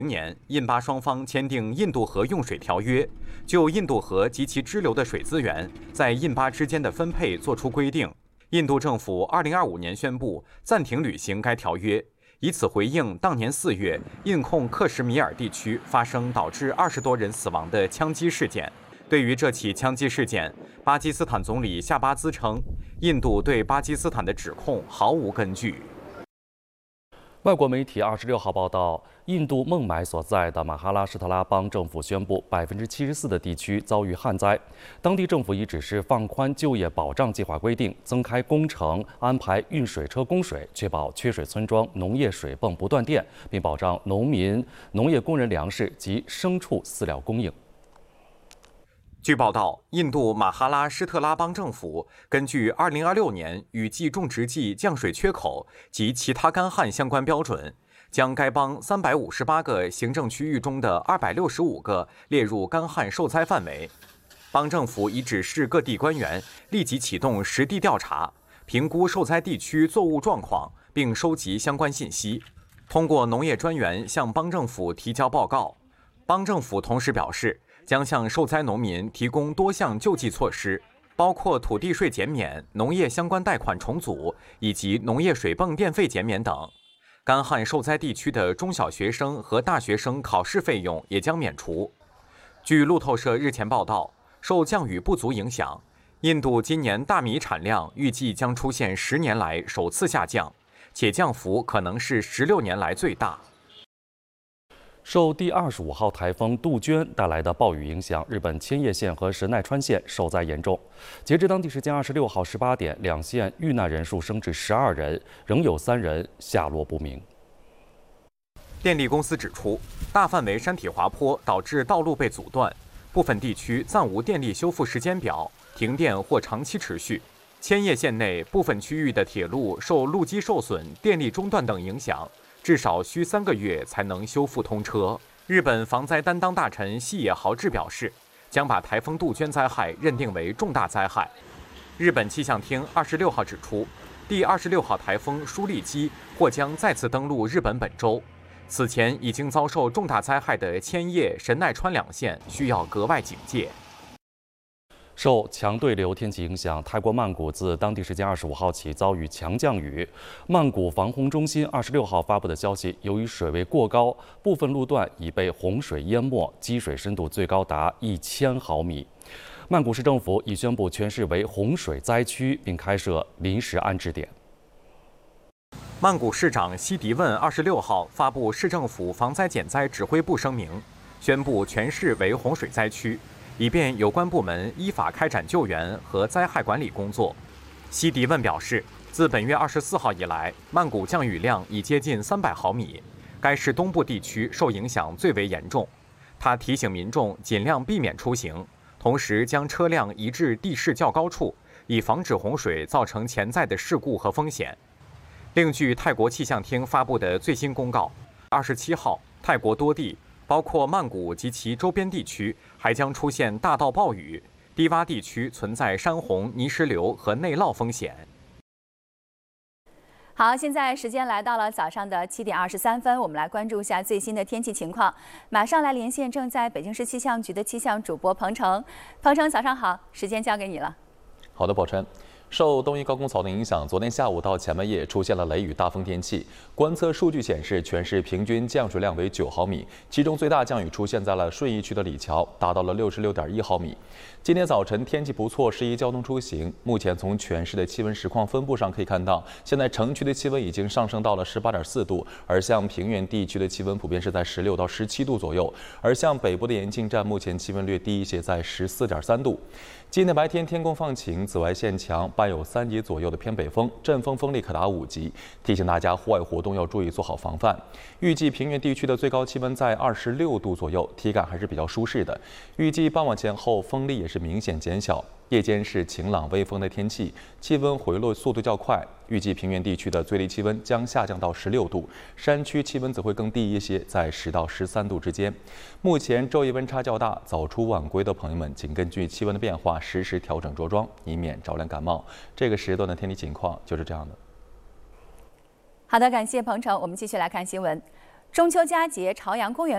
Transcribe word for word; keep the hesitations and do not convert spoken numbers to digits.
明年，印巴双方签订印度河用水条约，就印度河及其支流的水资源在印巴之间的分配作出规定。印度政府二零二五年宣布暂停履行该条约，以此回应当年四月印控克什米尔地区发生导致二十多人死亡的枪击事件。对于这起枪击事件，巴基斯坦总理夏巴兹称，印度对巴基斯坦的指控毫无根据。 外国媒体二十六号报道，印度孟买所在的马哈拉施特拉邦政府宣布，百分之七十四的地区遭遇旱灾。当地政府已指示放宽就业保障计划规定，增开工程，安排运水车供水，确保缺水村庄农业水泵不断电，并保障农民、农业工人粮食及牲畜饲料供应。 据报道，印度马哈拉施特拉邦政府根据二零二六年雨季种植季降水缺口及其他干旱相关标准，将该邦三百五十八个行政区域中的二百六十五个列入干旱受灾范围。邦政府已指示各地官员立即启动实地调查，评估受灾地区作物状况，并收集相关信息，通过农业专员向邦政府提交报告。邦政府同时表示，将向受灾农民提供多项救济措施，包括土地税减免、农业相关贷款重组以及农业水泵电费减免等。干旱受灾地区的中小学生和大学生考试费用也将免除。据路透社日前报道，受降雨不足影响，印度今年大米产量预计将出现十年来首次下降，且降幅可能是十六年来最大。 受第二十五号台风杜鹃带来的暴雨影响，日本千叶县和神奈川县受灾严重。截至当地时间二十六号十八点，两县遇难人数升至十二人，仍有三人下落不明。 电力公司指出，大范围山体滑坡导致道路被阻断，部分地区暂无电力修复时间表，停电或长期持续。千叶县内部分区域的铁路受路基受损、电力中断等影响，至少需三个月才能修复通车。日本防灾担当大臣细野豪志表示，将把台风杜鹃灾害认定为重大灾害。日本气象厅二十六号指出，第二十六号台风舒利基或将再次登陆日本本州。此前已经遭受重大灾害的千叶、神奈川两县需要格外警戒。 受强对流天气影响，泰国曼谷自当地时间二十五号起遭遇强降雨。曼谷防洪中心二十六号发布的消息，由于水位过高，部分路段已被洪水淹没，积水深度最高达一千毫米。曼谷市政府已宣布全市为洪水灾区，并开设临时安置点。 曼谷市长西迪问二十六号发布市政府防灾减灾指挥部声明，宣布全市为洪水灾区，以便有关部门依法开展救援和灾害管理工作。西迪问表示，自本月二十四号以来，曼谷降雨量已接近三百毫米，该市东部地区受影响最为严重。他提醒民众尽量避免出行，同时将车辆移至地势较高处，以防止洪水造成潜在的事故和风险。另据泰国气象厅发布的最新公告，二十七号，泰国多地，包括曼谷及其周边地区，还将出现大到暴雨，低洼地区存在山洪、泥石流和内涝风险。 好，现在时间来到了早上的七点二十三分，我们来关注一下最新的天气情况。马上来连线正在北京市气象局的气象主播彭程。彭程，早上好，时间交给你了。 好的，宝琛。受东一高空槽的影响，昨天下午到前半夜出现了雷雨大风天气。观测数据显示，全市平均降水量为九毫米，其中最大降雨出现在了顺义区的李桥，达到了六十六点一毫米。今天早晨天气不错，适宜交通出行。目前从全市的气温实况分布上可以看到，现在城区的气温已经上升到了十八点四度，而像平原地区的气温普遍是在十六到十七度左右，而像北部的延庆站目前气温略低一些，在十四点三度。今天白天天空放晴，紫外线强，伴有三级左右的偏北风，阵风风力可达五级，提醒大家户外活动要注意做好防范。预计平原地区的最高气温在二十六度左右，体感还是比较舒适的。预计傍晚前后风力也是明显减小，夜间是晴朗微风的天气，气温回落速度较快。预计平原地区的最低气温将下降到十六度，山区气温则会更低一些，在十到十三度之间。目前昼夜温差较大，早出晚归的朋友们请根据气温的变化实时调整着装，以免着凉感冒。这个时段的天气情况就是这样的。 好的，感谢彭程。我们继续来看新闻。中秋佳节，朝阳公园